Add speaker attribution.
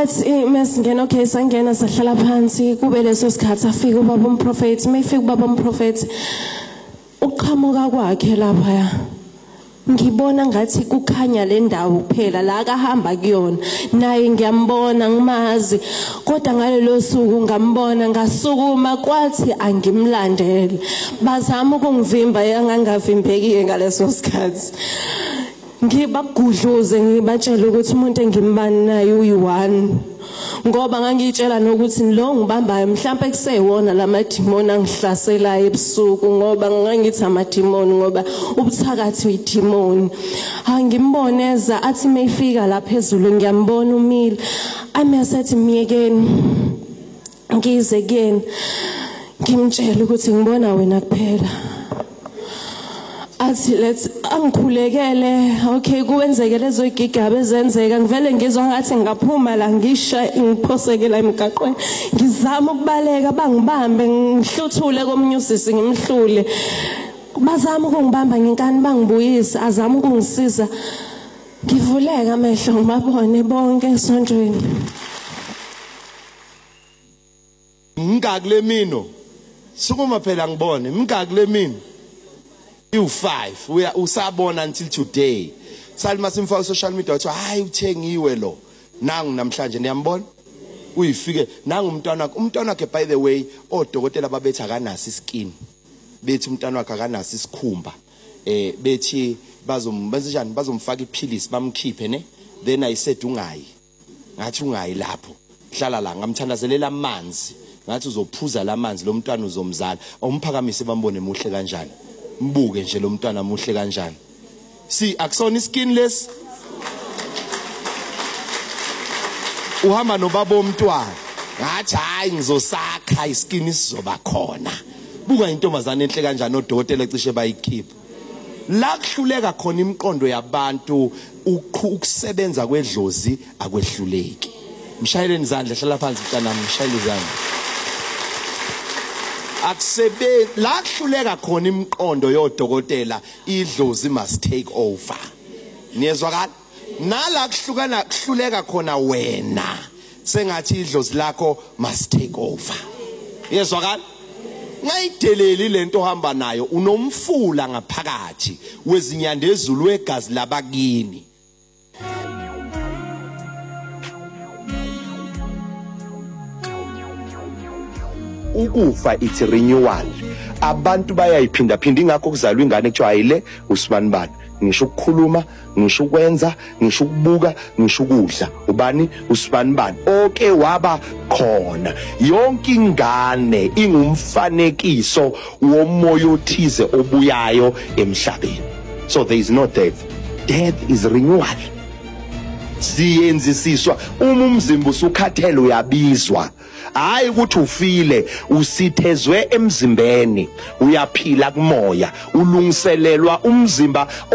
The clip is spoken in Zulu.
Speaker 1: athi mesingena okay sangena sahlala phansi kube leso sikhathi afika ubaba umprofeti mayifika ubaba umprofeti uqhamuka kwakhe lapha ngibona ngathi kukhanya le ndawo kuphela la akahamba kuyona naye ngiyambona ngimazi kodwa ngalelo suku ngambona ngasukuma kwathi angimlandele bazama ukungivimba yangangavimbekile ngaleso sikhathi ngibagudluze ngibatshela ukuthi umuntu engimbani naye uyi1 ngoba ngangitshela nokuthi lo ngibambayo mhlawumbe kusewona lamadimoni angihlasela ebusuku ngoba ngangithi amadimoni ngoba ubuthakathi uyidimoni angimboneza athi mayifika la phezulu ngiyambona umile amesethi miyekeni ngize kuyena ngimtshela ukuthi ngibona wena kuphela athi let's angikhulekele okay kuwenzeke lezo igigaba ezenzeka ngivele ngizwa ngathi ngaphuma la ngisha ngiphosekela emgaqweni ngizama ukubaleka bangibambe ngihluthule komnyusisi ngimhlule bazama ukungibamba ngenkani bangibuyisa azama ukungisiza ngivuleka amehlo ngibabone bonke esontweni
Speaker 2: ngakule mino sukuma phela ngibone ngakule mino u5 usabona until today salima simfaka social media wathi hayi uthengiwe lo nangu namhlanje niyambona uyifike nangu umntwana wakhe by the way odokotela babethi akanasi skin bethi umntwana wakhe akanasi isikhumba bethi bazombenzenjani bazomfaka iphilisi bamkhiphe ne then I said ungayi ngathi ungayi lapho hlala la ngamthandazelela amanzi ngathi uzophuza lamanzi lo mntwana uzomzala awumphakamise bambone muhle kanjani mbuke nje lo mntwana muhle kanjani si akusona skinless uhamba nobaba omntwana ngathi hayi ngizosakha iskin isizoba khona buka intombazane enhle kanjani odokotela ecishe bayikhipha la kuhluleka khona imiqondo yabantu ukusebenza kwedlozi akwehluleki mshayeleni izandla hlala phansi mntanami mshayele izandla akusebe la kuhluleka khona imiqondo yodokotela idlozi must take over niyezwakala nala kuhluleka khona wena sengathi idlozi lakho must take over yezwakala ngayideleli lento ohamba nayo unomfula ngaphakathi wezinyanda ezulu wegazi labakini ukufa it's renewal abantu bayayiphinda phinda ingakho kuzalwa ingane kuthiwa ayile usibanibani ngisho ukukhuluma ngisho ukwenza ngisho ukubuka ngisho ukudla ubani usibanibani oke waba khona yonke ingane ingumfanekiso womoya othize obuyayo emhlabeni so there is no death is renewal siyenzisiswa umzimba usukhathele uyabizwa hayi ukuthi ufile usithezwe emzimbeni uyaphila kumoya ulungiselelwa umzimba